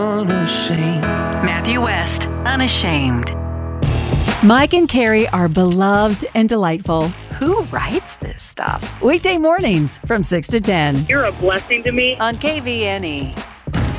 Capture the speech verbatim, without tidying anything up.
Unashamed. Matthew West, Unashamed. Mike and Carrie are beloved and delightful. Who writes this stuff? Weekday mornings from six to ten You're a blessing to me. On K V N E.